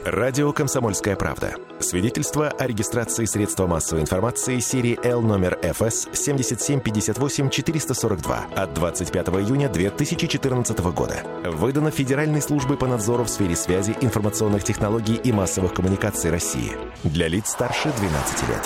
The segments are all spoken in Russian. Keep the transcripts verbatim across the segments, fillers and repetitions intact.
Радио «Комсомольская правда». Свидетельство о регистрации средства массовой информации серии Л номер эф эс семь семь пять восемь четыре сорок два от двадцать пятого июня две тысячи четырнадцатого года. Выдано Федеральной службой по надзору в сфере связи, информационных технологий и массовых коммуникаций России. Для лиц старше двенадцати лет.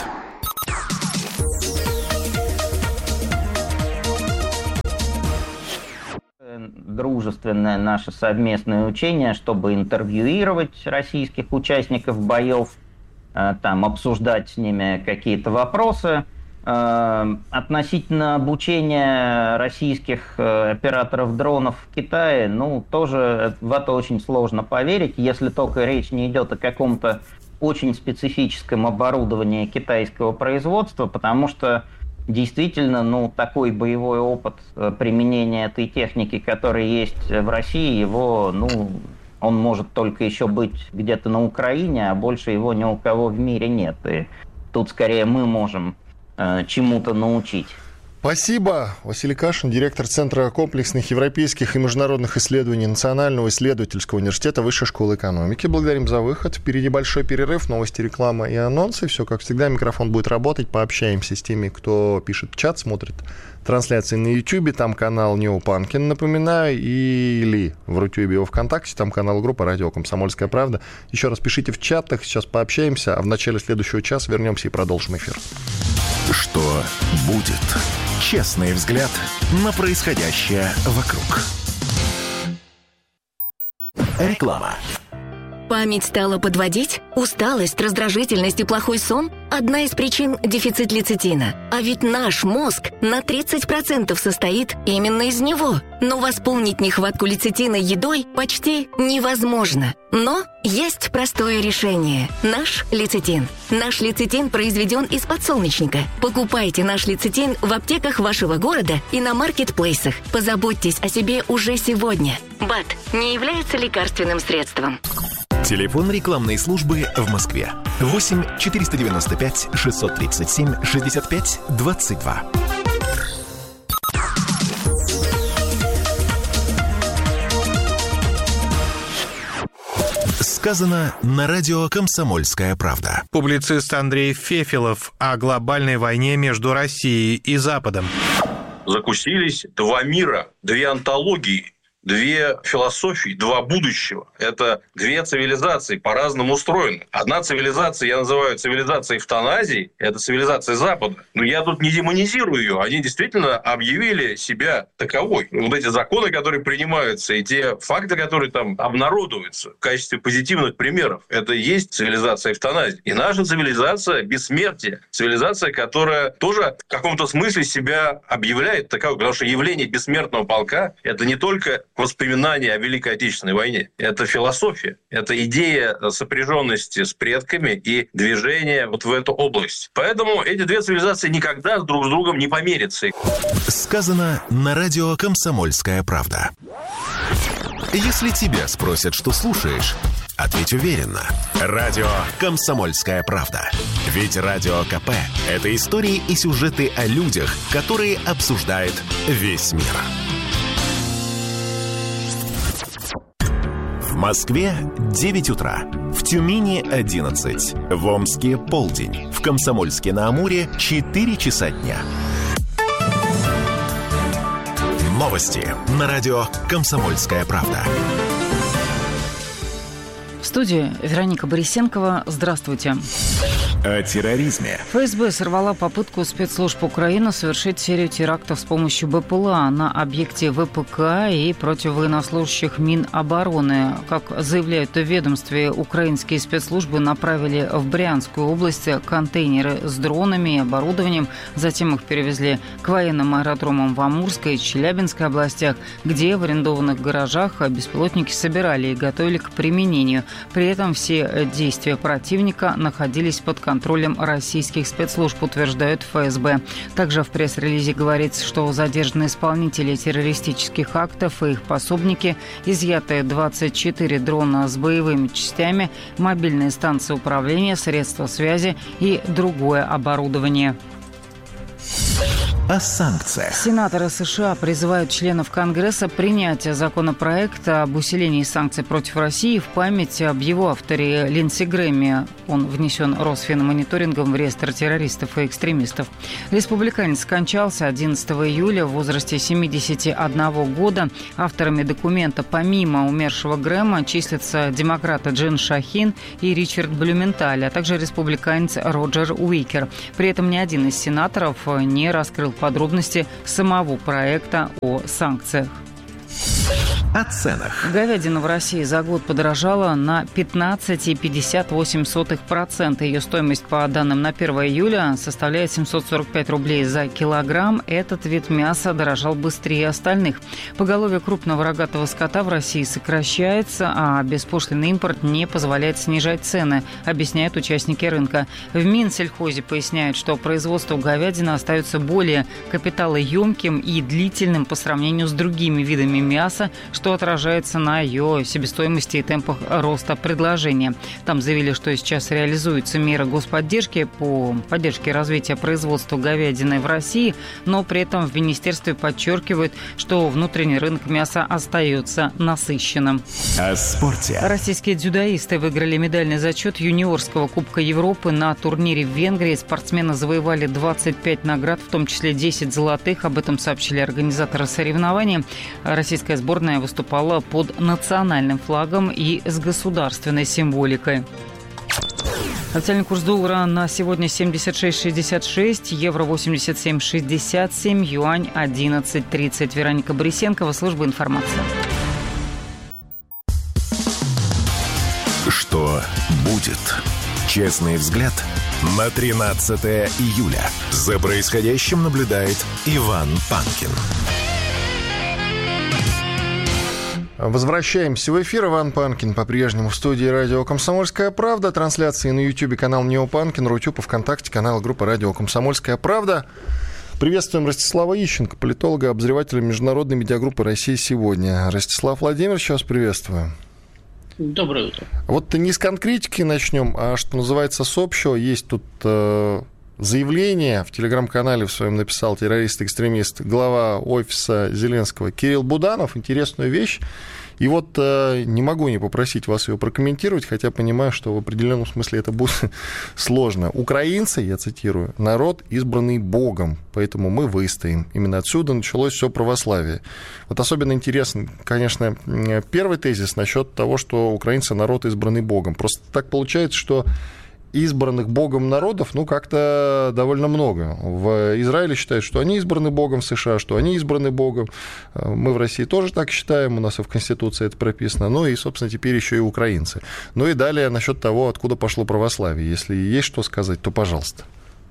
Дружественное наше совместное учение, чтобы интервьюировать российских участников боев, там, обсуждать с ними какие-то вопросы. Относительно обучения российских операторов дронов в Китае, ну, тоже в это очень сложно поверить, если только речь не идет о каком-то очень специфическом оборудовании китайского производства, потому что действительно, ну, такой боевой опыт применения этой техники, который есть в России, его, ну, он может только еще быть где-то на Украине, а больше его ни у кого в мире нет. И тут скорее мы можем э, чему-то научить. Спасибо. Василий Кашин, директор Центра комплексных европейских и международных исследований Национального исследовательского университета Высшей школы экономики. Благодарим за выход. Впереди большой перерыв, новости, реклама и анонсы. Все как всегда, микрофон будет работать. Пообщаемся с теми, кто пишет в чат, смотрит трансляции на YouTube. Там канал Неопанкин, напоминаю, или в Рутюбе и ВКонтакте. Там канал группа «Радио Комсомольская правда». Еще раз пишите в чатах, сейчас пообщаемся, а в начале следующего часа вернемся и продолжим эфир. Что будет? Честный взгляд на происходящее вокруг. Реклама. Память стала подводить? Усталость, раздражительность и плохой сон – одна из причин – дефицит лецитина. А ведь наш мозг на тридцать процентов состоит именно из него. Но восполнить нехватку лецитина едой почти невозможно. Но есть простое решение – наш лецитин. Наш лецитин произведен из подсолнечника. Покупайте наш лецитин в аптеках вашего города и на маркетплейсах. Позаботьтесь о себе уже сегодня. БАД не является лекарственным средством. Телефон рекламной службы в Москве. восемь четыреста девяносто пять шестьсот тридцать семь шестьдесят пять двадцать два. Сказано на радио «Комсомольская правда». Публицист Андрей Фефелов о глобальной войне между Россией и Западом. Закусились два мира, две антологии, две философии, два будущего. Это две цивилизации, по-разному устроены. Одна цивилизация, я называю цивилизацией эвтаназии, это цивилизация Запада. Но я тут не демонизирую ее. Они действительно объявили себя таковой. Вот эти законы, которые принимаются, и те факты, которые там обнародуются в качестве позитивных примеров, это и есть цивилизация эвтаназии. И наша цивилизация бессмертия. Цивилизация, которая тоже в каком-то смысле себя объявляет таковой. Потому что явление бессмертного полка – это не только воспоминания о Великой Отечественной войне. Это философия. Это идея сопряженности с предками и движения вот в эту область. Поэтому эти две цивилизации никогда друг с другом не помирятся. Сказано на радио «Комсомольская правда». Если тебя спросят, что слушаешь, ответь уверенно. Радио «Комсомольская правда». Ведь Радио КП – это истории и сюжеты о людях, которые обсуждает весь мир. В Москве девять утра, в Тюмени одиннадцать, в Омске полдень, в Комсомольске-на-Амуре четыре часа дня. Новости на радио «Комсомольская правда». В студии Вероника Борисенкова. Здравствуйте. О терроризме. ФСБ сорвала попытку спецслужб Украины совершить серию терактов с помощью БПЛА на объекте ВПК и против военнослужащих Минобороны. Как заявляют в ведомстве, украинские спецслужбы направили в Брянскую область контейнеры с дронами и оборудованием. Затем их перевезли к военным аэродромам в Амурской и Челябинской областях, где в арендованных гаражах беспилотники собирали и готовили к применению. При этом все действия противника находились под контролем российских спецслужб, утверждают ФСБ. Также в пресс-релизе говорится, что задержаны исполнители террористических актов и их пособники, изъяты двадцать четыре дрона с боевыми частями, мобильные станции управления, средства связи и другое оборудование. о санкциях. Сенаторы США призывают членов Конгресса принять законопроект об усилении санкций против России в память об его авторе Линдси Грэме. Он внесен Росфинмониторингом в реестр террористов и экстремистов. Республиканец скончался одиннадцатого июля в возрасте семидесяти одного года. Авторами документа помимо умершего Грэма числятся демократы Джин Шахин и Ричард Блюменталь, а также республиканец Роджер Уикер. При этом ни один из сенаторов не раскрыл подробности самого проекта о санкциях. О ценах. Говядина в России за год подорожала на пятнадцать целых пятьдесят восемь сотых процента. Ее стоимость, по данным на первое июля, составляет семьсот сорок пять рублей за килограмм. Этот вид мяса дорожал быстрее остальных. Поголовье крупного рогатого скота в России сокращается, а беспошлинный импорт не позволяет снижать цены, объясняют участники рынка. В Минсельхозе поясняют, что производство говядины остается более капиталоемким и длительным по сравнению с другими видами мяса, что отражается на ее себестоимости и темпах роста предложения. Там заявили, что сейчас реализуются меры господдержки по поддержке развития производства говядины в России, но при этом в министерстве подчеркивают, что внутренний рынок мяса остается насыщенным. О спорте. Российские дзюдоисты выиграли медальный зачет юниорского Кубка Европы на турнире в Венгрии. Спортсмены завоевали двадцать пять наград, в том числе десять золотых. Об этом сообщили организаторы соревнований. Российская сборная выступала под национальным флагом и с государственной символикой. Официальный курс доллара на сегодня семьдесят шесть шестьдесят шесть, евро восемьдесят семь шестьдесят семь, юань одиннадцать тридцать. Вероника Борисенкова, служба информации. Что будет? Честный взгляд на тринадцатое июля. За происходящим наблюдает Иван Панкин. Возвращаемся в эфир. Иван Панкин по-прежнему в студии радио «Комсомольская правда». Трансляции на YouTube канал Нео Панкин, Рутюб, ВКонтакте канал группы радио «Комсомольская правда». Приветствуем Ростислава Ищенко, политолога, обозревателя международной медиагруппы «Россия сегодня». Ростислав Владимирович, вас приветствую. Доброе утро. Вот не с конкретики начнем, а, что называется, с общего. Есть тут э, заявление, в телеграм-канале в своем написал террорист-экстремист, глава офиса Зеленского Кирилл Буданов. Интересную вещь. И вот э, не могу не попросить вас ее прокомментировать, хотя понимаю, что в определенном смысле это будет сложно. Украинцы, я цитирую, народ, избранный Богом, поэтому мы выстоим. Именно отсюда началось все православие. Вот особенно интересен, конечно, первый тезис насчет того, что украинцы народ, избранный Богом. Просто так получается, что избранных Богом народов, ну, как-то довольно много. В Израиле считают, что они избраны Богом, в США, что они избраны Богом. Мы в России тоже так считаем, у нас и в Конституции это прописано. Ну, и, собственно, теперь еще и украинцы. Ну, и далее насчет того, откуда пошло православие. Если есть что сказать, то пожалуйста.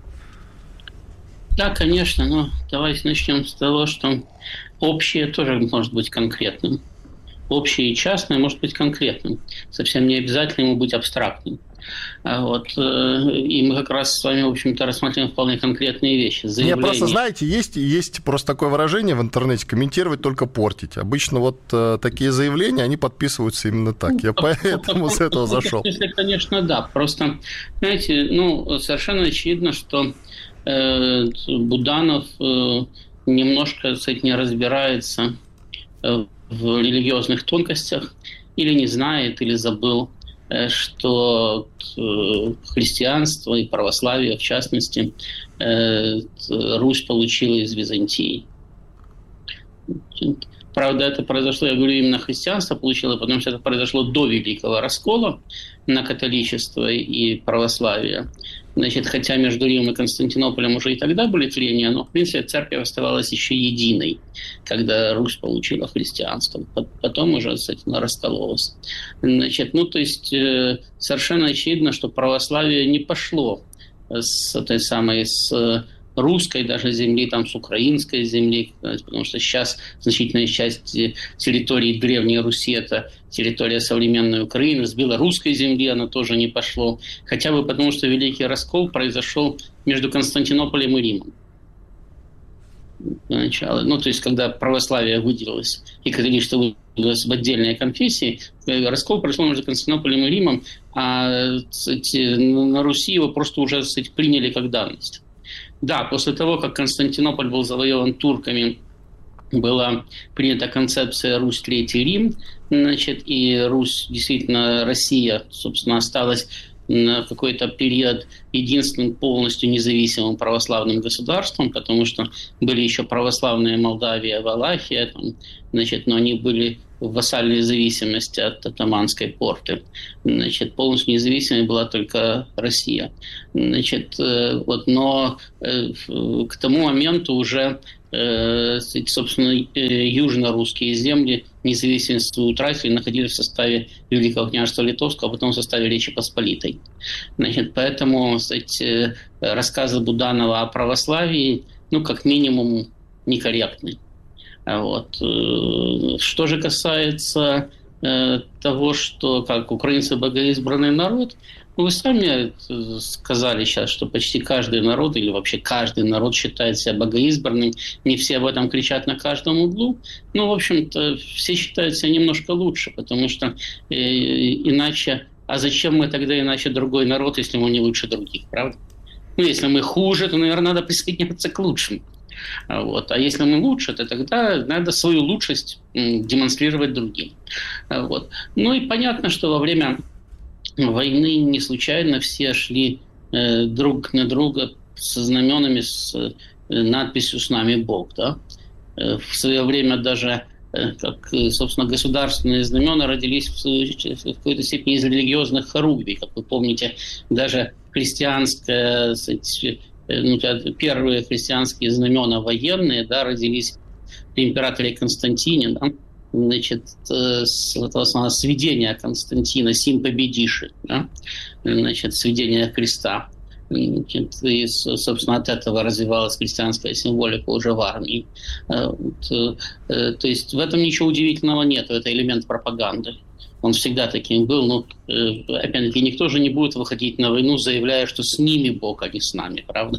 Да, конечно, но давайте начнем с того, что общее тоже может быть конкретным. Общее и частное может быть конкретным. Совсем не обязательно ему быть абстрактным. Вот. И мы как раз с вами, в общем-то, рассмотрим вполне конкретные вещи. Заявление... Не, просто, знаете, есть, есть просто такое выражение в интернете: комментировать только портить. Обычно вот э, такие заявления, они подписываются именно так. Я поэтому с этого зашел. Если, конечно, да. Просто, знаете, ну, совершенно очевидно, что э, Буданов э, немножко, так сказать, не разбирается э, в религиозных тонкостях, или не знает, или забыл, что христианство и православие, в частности, Русь получила из Византии. Правда, это произошло, я говорю, именно христианство получило, потому что это произошло до Великого Раскола на католичество и православие. Значит, хотя между Римом и Константинополем уже и тогда были трения, но, в принципе, церковь оставалась еще единой, когда Русь получила христианство. Потом уже, кстати, она раскололась. Значит, ну, то есть, совершенно очевидно, что православие не пошло с этой самой, с русской даже земли, там, с украинской земли, потому что сейчас значительная часть территории Древней Руси – это территория современной Украины, с белорусской земли она тоже не пошло, хотя бы потому, что Великий Раскол произошел между Константинополем и Римом. Начало. Ну, то есть, когда православие выделилось и католичество выделилось в отдельные конфессии, раскол произошел между Константинополем и Римом, а, кстати, на Руси его просто уже, кстати, приняли как данность. Да, после того, как Константинополь был завоеван турками, была принята концепция «Русь, Третий Рим», значит, и Русь, действительно, Россия, собственно, осталась на какой-то период единственным полностью независимым православным государством, потому что были еще православные Молдавия, Валахия, там, значит, но они были в вассальной зависимости от Атаманской порты. Значит, полностью независимой была только Россия. Значит, вот, но к тому моменту уже, собственно, южно-русские земли независимость утратили, находились в составе Великого княжества Литовского, а потом в составе Речи Посполитой. Значит, поэтому, кстати, рассказы Буданова о православии, ну, как минимум, некорректны. Вот. Что же касается того, что как украинцы богоизбранный народ, вы сами сказали сейчас, что почти каждый народ, или вообще каждый народ считает себя богоизбранным. Не все об этом кричат на каждом углу. Но, в общем-то, все считают себя немножко лучше, потому что э, иначе... А зачем мы тогда иначе другой народ, если мы не лучше других, правда? Ну, если мы хуже, то, наверное, надо присоединяться к лучшим. Вот. А если мы лучше, то тогда надо свою лучшесть демонстрировать другим. Вот. Ну и понятно, что во время войны не случайно все шли э, друг на друга со знаменами, с э, надписью «С нами Бог». Да? Э, в свое время даже, э, как, собственно, государственные знамена родились в, в какой-то степени из религиозных хоругвий. Как вы помните, даже христианское, кстати, ну, первые христианские знамена военные, да, родились при императоре Константине, да? Значит, сведение Константина «Сим победиши», да? Значит, сведение креста. Значит, и, собственно, от этого развивалась христианская символика уже в армии. Вот, то есть в этом ничего удивительного нет, это элемент пропаганды. Он всегда таким был. Ну, опять-таки, никто же не будет выходить на войну, заявляя, что с ними Бог, а не с нами, правда?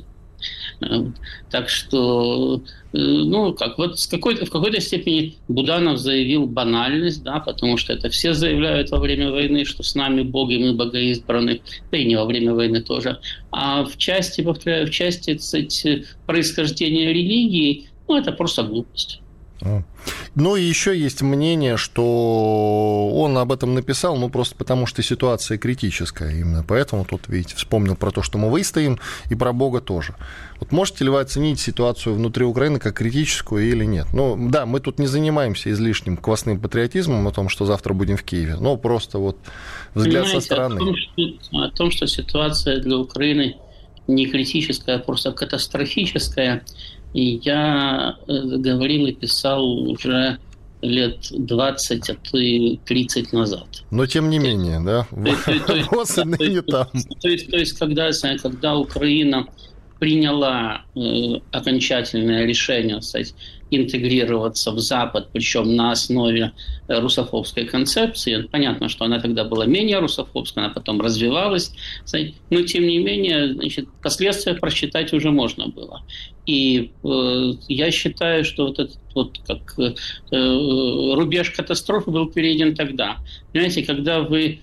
Так что, ну, как, вот с какой-то, в какой-то степени Буданов заявил банальность, да, потому что это все заявляют во время войны, что с нами Бог, и мы богоизбраны, да и не во время войны тоже. А в части, повторяю, в части, кстати, происхождения религии, ну, это просто глупость. Ну и еще есть мнение, что он об этом написал, ну просто потому что ситуация критическая. Именно поэтому тут, видите, вспомнил про то, что мы выстоим, и про Бога тоже. Вот можете ли вы оценить ситуацию внутри Украины как критическую или нет? Ну да, мы тут не занимаемся излишним квасным патриотизмом о том, что завтра будем в Киеве, но просто вот взгляд Понимаете, со стороны. О том, что, о том, что ситуация для Украины не критическая, а просто катастрофическая, и я говорил и писал уже лет двадцать, а то и тридцать назад. Но тем не менее, да? Вот ныне там. То есть, когда, когда Украина приняла э, окончательное решение, кстати, интегрироваться в Запад, причем на основе русофобской концепции. Понятно, что она тогда была менее русофобской, она потом развивалась, кстати, но тем не менее, значит, последствия просчитать уже можно было. И э, я считаю, что вот этот вот как э, рубеж катастрофы был перейден тогда. Понимаете, когда вы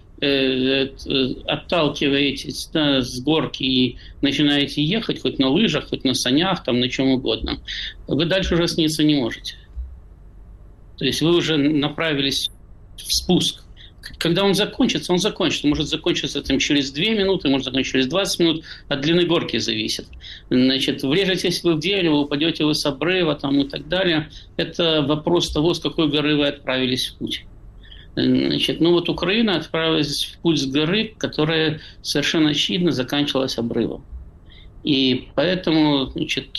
отталкиваетесь, да, с горки и начинаете ехать хоть на лыжах, хоть на санях, там, на чем угодно, вы дальше уже сниться не можете. То есть вы уже направились в спуск. Когда он закончится, он закончится. Может закончиться там, через две минуты, может закончиться через двадцать минут. От длины горки зависит. Значит, врежетесь вы в дерево, упадете вы с обрыва там, и так далее. Это вопрос того, с какой горы вы отправились в путь. Значит, ну вот Украина отправилась в путь с горы, которая совершенно очевидно заканчивалась обрывом. И поэтому, значит,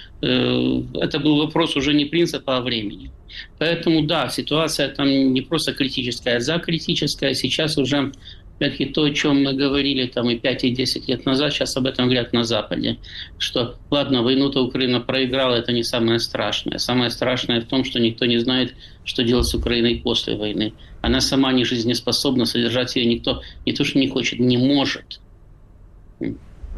это был вопрос уже не принципа, а времени. Поэтому, да, ситуация там не просто критическая, а закритическая. Сейчас уже, опять-таки, то, о чем мы говорили там и пять, и десять лет назад, сейчас об этом говорят на Западе. Что, ладно, войну-то Украина проиграла, это не самое страшное. Самое страшное в том, что никто не знает, что делать с Украиной после войны. Она сама не жизнеспособна, содержать ее никто не то, что не хочет, не может. Тем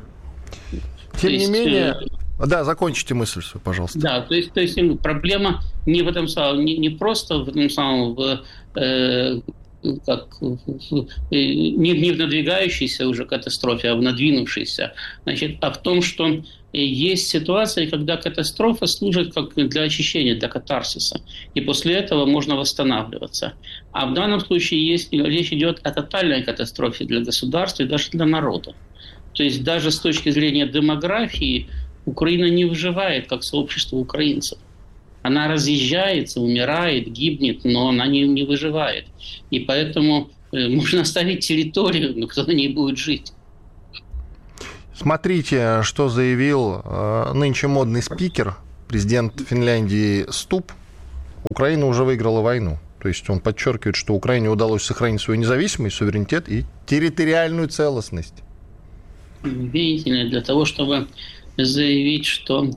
то не есть, менее... Да, закончите мысль свою, пожалуйста. Да, то есть, то есть проблема не в этом самом, не, не просто в этом самом в, э, как не, не в надвигающейся уже катастрофе, а в надвинувшейся, значит, а в том, что есть ситуации, когда катастрофа служит как для очищения, для катарсиса, и после этого можно восстанавливаться. А в данном случае есть, речь идет о тотальной катастрофе для государства и даже для народа. То есть даже с точки зрения демографии Украина не выживает как сообщество украинцев. Она разъезжается, умирает, гибнет, но она не, не выживает. И поэтому э, можно оставить территорию, но кто на ней будет жить. Смотрите, что заявил э, нынче модный спикер, президент Финляндии Ступ. Украина уже выиграла войну. То есть он подчеркивает, что Украине удалось сохранить свою независимость, суверенитет и территориальную целостность. Видите ли, для того, чтобы заявить, что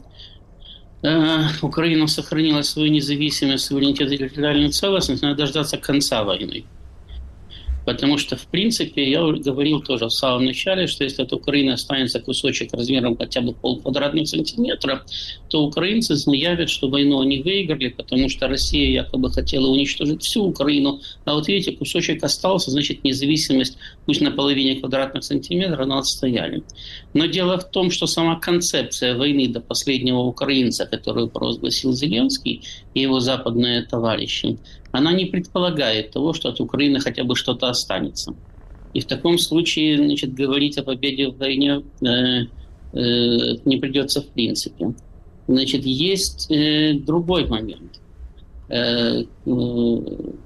э, Украина сохранила свою независимость, суверенитет и территориальную целостность, надо дождаться конца войны. Потому что, в принципе, я говорил тоже в самом начале, что если от Украины останется кусочек размером хотя бы полквадратных сантиметра, то украинцы заявят, что войну они выиграли, потому что Россия якобы хотела уничтожить всю Украину. А вот видите, кусочек остался, значит, независимость, пусть на половине квадратных сантиметров, но отстояли. Но дело в том, что сама концепция войны до последнего украинца, которую провозгласил Зеленский и его западные товарищи, она не предполагает того, что от Украины хотя бы что-то останется. И в таком случае, значит, говорить о победе в войне э, э, не придется в принципе. Значит, есть э, другой момент. Э, э,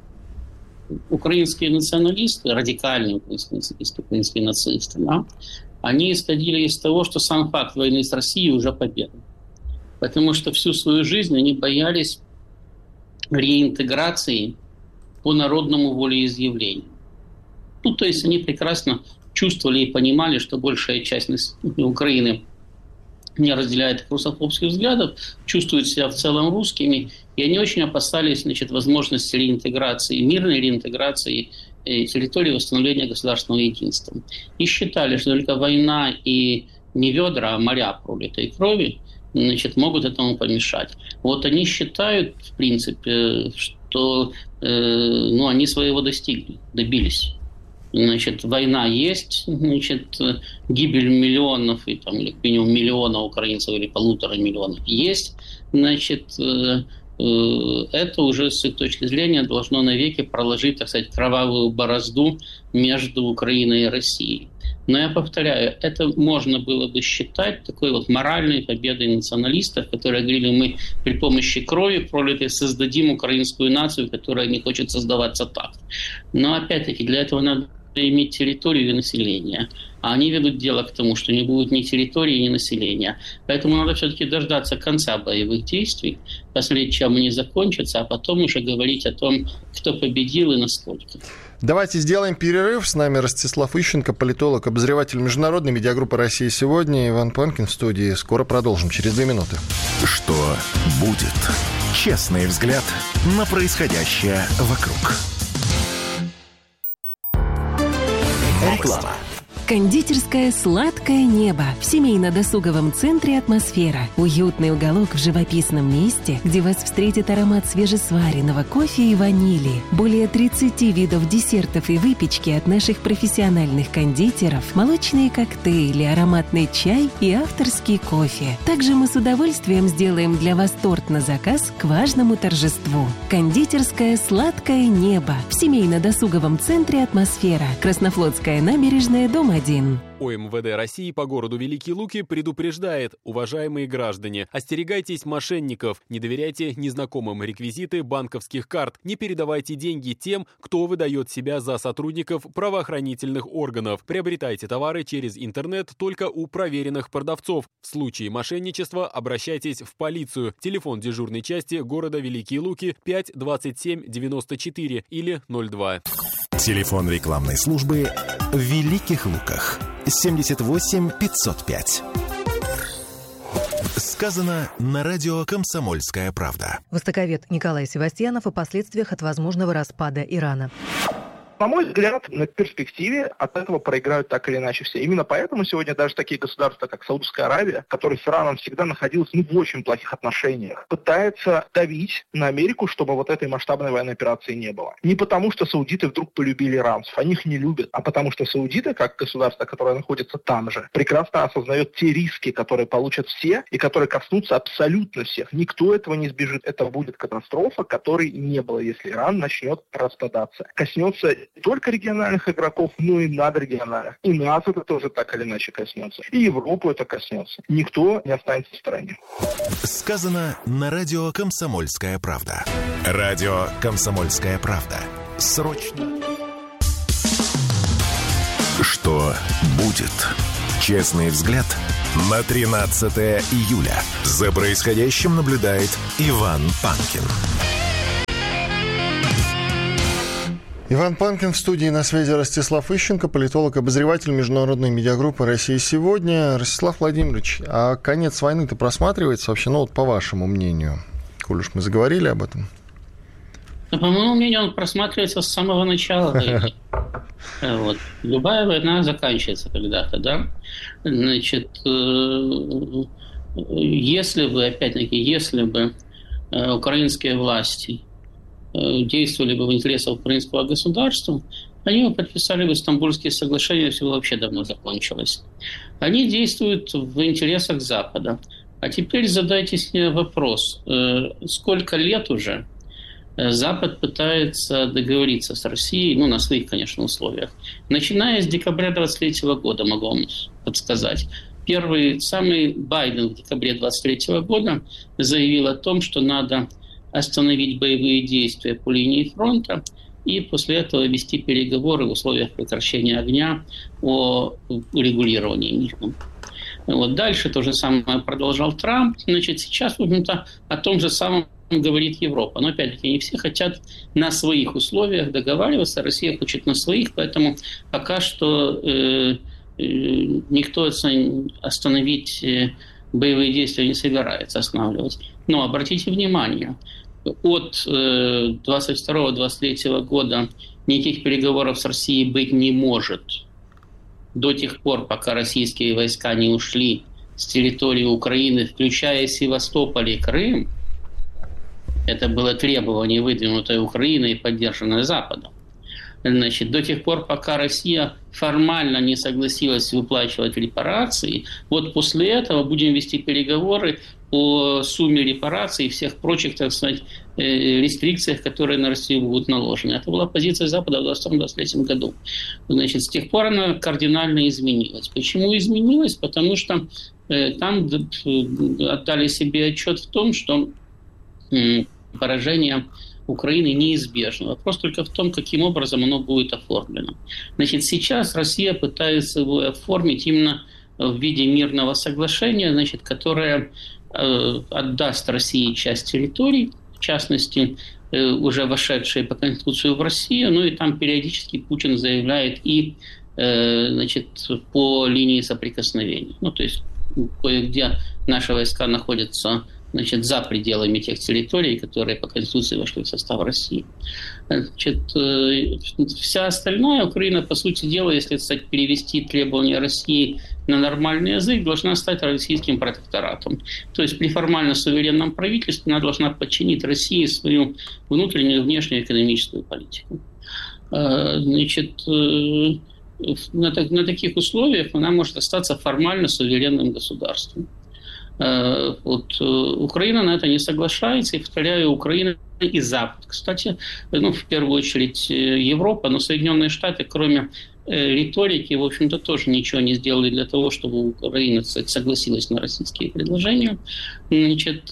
украинские националисты, радикальные украинские националисты, украинские нацисты, да, они исходили из того, что сам факт войны с Россией уже победа. Потому что всю свою жизнь они боялись реинтеграции по народному волеизъявлению. Ну, то есть они прекрасно чувствовали и понимали, что большая часть Украины не разделяет русофобских взглядов, чувствуют себя в целом русскими, и они очень опасались, значит, возможности реинтеграции, мирной реинтеграции территории, восстановления государственного единства. И считали, что только война и не ведра, а моря пролитой крови, значит, могут этому помешать. Вот они считают, в принципе, что э, ну, они своего достигли, добились. Значит, война есть, значит, гибель миллионов, и, там, или минимум миллиона украинцев, или полутора миллионов есть. Значит, э, э, это уже с их точки зрения должно навеки проложить, так сказать, кровавую борозду между Украиной и Россией. Но я повторяю, это можно было бы считать такой вот моральной победой националистов, которые говорили, мы при помощи крови пролитой создадим украинскую нацию, которая не хочет создаваться так. Но опять-таки для этого надо иметь территорию и население. А они ведут дело к тому, что не будет ни территории, ни населения. Поэтому надо все-таки дождаться конца боевых действий, посмотреть, чем они закончатся, а потом уже говорить о том, кто победил и насколько. Давайте сделаем перерыв. С нами Ростислав Ищенко, политолог, обозреватель международной медиагруппы «Россия сегодня». Иван Панкин в студии. Скоро продолжим, через две минуты. Что будет? Честный взгляд на происходящее вокруг. Реклама. Кондитерская «Сладкое небо» в семейно-досуговом центре «Атмосфера». Уютный уголок в живописном месте, где вас встретит аромат свежесваренного кофе и ванили. Более тридцать видов десертов и выпечки от наших профессиональных кондитеров, молочные коктейли, ароматный чай и авторский кофе. Также мы с удовольствием сделаем для вас торт на заказ к важному торжеству. Кондитерская «Сладкое небо» в семейно-досуговом центре «Атмосфера». Краснофлотская набережная, дом один. О эм вэ дэ России по городу Великие Луки предупреждает: уважаемые граждане, остерегайтесь мошенников, не доверяйте незнакомым реквизиты банковских карт, не передавайте деньги тем, кто выдает себя за сотрудников правоохранительных органов. Приобретайте товары через интернет только у проверенных продавцов. В случае мошенничества обращайтесь в полицию. Телефон дежурной части города Великие Луки пять двадцать семь девяносто четыре или ноль два. Телефон рекламной службы в Великих Луках семьдесят восемь пятьсот пять. Сказано на радио «Комсомольская правда». Востоковед Николай Севастьянов о последствиях от возможного распада Ирана. на мой взгляд, на перспективе от этого проиграют так или иначе все. Именно поэтому сегодня даже такие государства, как Саудовская Аравия, которые с Ираном всегда находилась ну, в очень плохих отношениях, пытаются давить на Америку, чтобы вот этой масштабной военной операции не было. Не потому, что саудиты вдруг полюбили иранцев, они их не любят, а потому что саудиты, как государство, которое находится там же, прекрасно осознает те риски, которые получат все и которые коснутся абсолютно всех. Никто этого не избежит. Это будет катастрофа, которой не было, если Иран начнет распадаться. Коснется не только региональных игроков, но и надрегиональных. И нас это тоже так или иначе коснется. И Европу это коснется. Никто не останется в стороне. Сказано на радио «Комсомольская правда». Радио «Комсомольская правда». Срочно. Что будет? Честный взгляд на тринадцатое июля. За происходящим наблюдает Иван Панкин. Иван Панкин в студии, на связи Ростислав Ищенко, политолог, обозреватель международной медиагруппы «Россия сегодня». Ростислав Владимирович, а конец войны-то просматривается вообще, ну вот по вашему мнению, коль уж мы заговорили об этом? По моему мнению, он просматривается с самого начала войны. Вот. Любая война заканчивается когда-то, да? Значит, если бы, опять-таки, если бы украинские власти действовали бы в интересах украинского государства, они бы подписали бы Стамбульские соглашения, все вообще давно закончилось. Они действуют в интересах Запада. А теперь задайте себе вопрос, сколько лет уже Запад пытается договориться с Россией, ну, на своих, конечно, условиях. Начиная с декабря двадцать третьего года, могу вам подсказать. Первый, самый Байден в декабре двадцать третьего года заявил о том, что надо остановить боевые действия по линии фронта и после этого вести переговоры в условиях прекращения огня о урегулировании мира. Вот дальше то же самое продолжал Трамп. Значит, сейчас, в общем-то, о том же самом говорит Европа. Но, опять-таки, не все хотят на своих условиях договариваться, Россия хочет на своих, поэтому пока что э, э, никто остановить э, боевые действия не собирается останавливать. Но обратите внимание, от э, двадцать второго — двадцать третьего года никаких переговоров с Россией быть не может до тех пор, пока российские войска не ушли с территории Украины, включая Севастополь и Крым. Это было требование, выдвинутое Украиной и поддержанное Западом. Значит, до тех пор, пока Россия формально не согласилась выплачивать репарации, вот после этого будем вести переговоры о сумме репараций и всех прочих, так сказать, рестрикциях, которые на Россию будут наложены. Это была позиция Запада в двадцать втором — двадцать третьем году. Значит, с тех пор она кардинально изменилась. Почему изменилась? Потому что э, там отдали себе отчет в том, что э, поражение Украины неизбежно. Вопрос только в том, каким образом оно будет оформлено. Значит, сейчас Россия пытается его оформить именно в виде мирного соглашения, значит, которое э, отдаст России часть территорий, в частности, э, уже вошедшие по Конституцию в Россию, ну и там периодически Путин заявляет и э, значит, по линии соприкосновения. Ну, то есть кое-где наши войска находятся, значит, за пределами тех территорий, которые по Конституции вошли в состав России. Значит, вся остальная Украина, по сути дела, если, кстати, перевести требования России на нормальный язык, должна стать российским протекторатом. То есть при формально суверенном правительстве она должна подчинить России свою внутреннюю и внешнюю экономическую политику. Значит, на, на таких условиях она может остаться формально суверенным государством. Вот, Украина на это не соглашается, и, повторяю, Украина и Запад. Кстати, ну, в первую очередь Европа, но Соединенные Штаты, кроме риторики, в общем-то, тоже ничего не сделали для того, чтобы Украина, кстати, согласилась на российские предложения. Значит,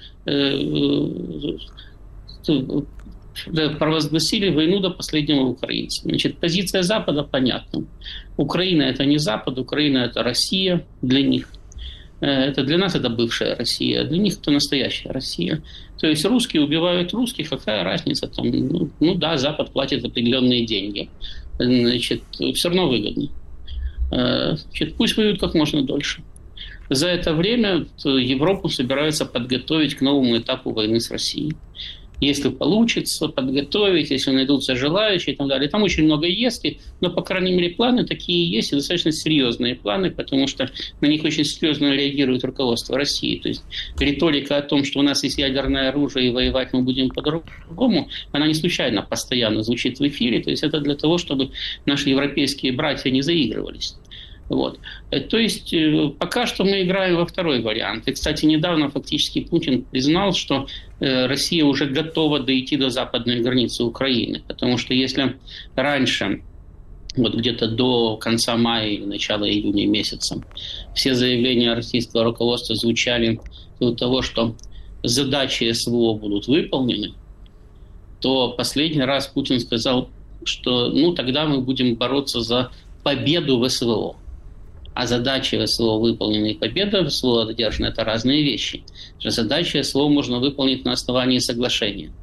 провозгласили войну до последнего украинца. Значит, позиция Запада понятна. Украина – это не Запад, Украина – это Россия для них. Это для нас это бывшая Россия, для них это настоящая Россия. То есть русские убивают русских, какая разница? Там, ну, ну да, Запад платит определенные деньги. Значит, все равно выгодно. Значит, пусть воюют как можно дольше. За это время Европу собираются подготовить к новому этапу войны с Россией. если получится подготовить, если найдутся желающие и так далее. Там очень много «если», но, по крайней мере, планы такие есть, и достаточно серьезные планы, потому что на них очень серьезно реагирует руководство России. То есть риторика о том, что у нас есть ядерное оружие и воевать мы будем по-другому, она не случайно постоянно звучит в эфире. То есть это для того, чтобы наши европейские братья не заигрывались. Вот. То есть пока что мы играем во второй вариант. И, кстати, недавно фактически Путин признал, что Россия уже готова дойти до западной границы Украины. Потому что если раньше, вот где-то до конца мая или начала июня месяца, все заявления российского руководства звучали до того, что задачи СВО будут выполнены, то последний раз Путин сказал, что ну тогда мы будем бороться за победу в СВО. А задачи СВО выполнены и победа СВО одержана – это разные вещи. Задачи СВО можно выполнить на основании соглашения.